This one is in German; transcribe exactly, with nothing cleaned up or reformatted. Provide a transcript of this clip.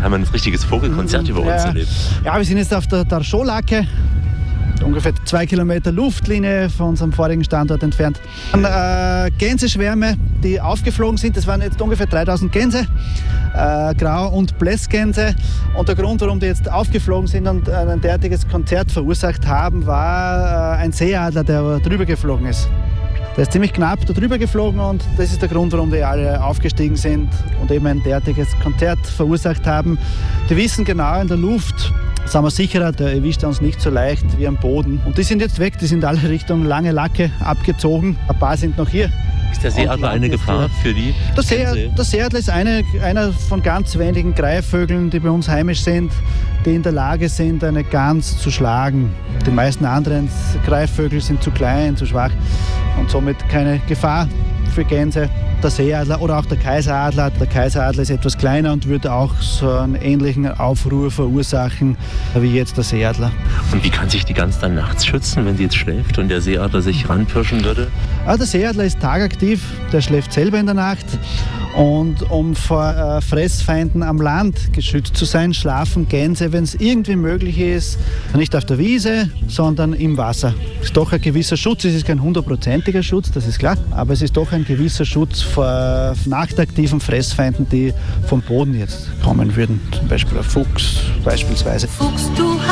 haben wir ein richtiges Vogelkonzert über uns ja. erlebt. Ja, wir sind jetzt auf der Tarscholacke, ungefähr zwei Kilometer Luftlinie von unserem vorigen Standort entfernt. Dann, äh, Gänseschwärme, die aufgeflogen sind, das waren jetzt ungefähr dreitausend Gänse, äh, Grau- und Blässgänse. Und der Grund, warum die jetzt aufgeflogen sind und ein derartiges Konzert verursacht haben, war äh, ein Seeadler, der drüber geflogen ist. Der ist ziemlich knapp da drüber geflogen und das ist der Grund, warum die alle aufgestiegen sind und eben ein derartiges Konzert verursacht haben. Die wissen genau, in der Luft sind wir sicherer, der erwischt uns nicht so leicht wie am Boden. Und die sind jetzt weg, die sind alle Richtung Lange Lacke abgezogen. Ein paar sind noch hier. Ist der Seeadler eine Gefahr für die Der, See, Gänse? der Seeadler ist eine, einer von ganz wenigen Greifvögeln, die bei uns heimisch sind, die in der Lage sind, eine Gans zu schlagen. Die meisten anderen Greifvögel sind zu klein, zu schwach und somit keine Gefahr für Gänse. Der Seeadler oder auch der Kaiseradler. Der Kaiseradler ist etwas kleiner und würde auch so einen ähnlichen Aufruhr verursachen wie jetzt der Seeadler. Und wie kann sich die Gans dann nachts schützen, wenn sie jetzt schläft und der Seeadler sich ranpirschen würde? Also der Seeadler ist tagaktiv, der schläft selber in der Nacht. Und um vor äh, Fressfeinden am Land geschützt zu sein, schlafen Gänse, wenn es irgendwie möglich ist, nicht auf der Wiese, sondern im Wasser. Es ist doch ein gewisser Schutz, es ist kein hundertprozentiger Schutz, das ist klar, aber es ist doch ein gewisser Schutz vor äh, nachtaktiven Fressfeinden, die vom Boden jetzt kommen würden. Zum Beispiel ein Fuchs beispielsweise. Fuchs, du